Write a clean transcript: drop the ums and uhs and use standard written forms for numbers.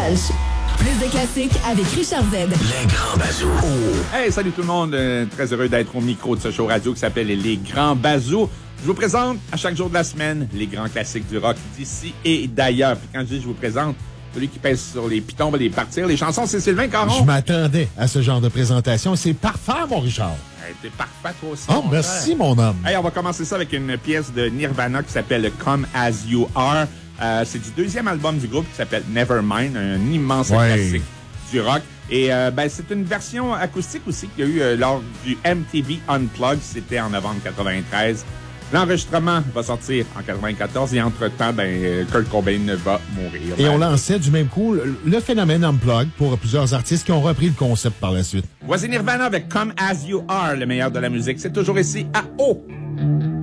Lunch. Plus de classiques avec Richard Z. Les Grands Bazous. Oh. Hey, salut tout le monde. Très heureux d'être au micro de ce show radio qui s'appelle Les Grands Bazous. Je vous présente à chaque jour de la semaine les grands classiques du rock d'ici et d'ailleurs. Puis quand je dis je vous présente, celui qui pèse sur les pitons va les partir. Les chansons, c'est Sylvain Caron. Je m'attendais à ce genre de présentation. C'est parfait, mon Richard. Hey, t'es parfait, toi aussi. Oh, merci, frère. mon homme. Hey, on va commencer ça avec une pièce de Nirvana qui s'appelle Come As You Are. C'est du deuxième album du groupe qui s'appelle Nevermind, un immense classique du rock. Et c'est une version acoustique aussi qu'il y a eu lors du MTV Unplugged. C'était en novembre 93. L'enregistrement va sortir en 94 et entre-temps, Kurt Cobain va mourir. Et on lançait du même coup le phénomène Unplugged pour plusieurs artistes qui ont repris le concept par la suite. Voici Nirvana avec Come As You Are, le meilleur de la musique. C'est toujours ici à O.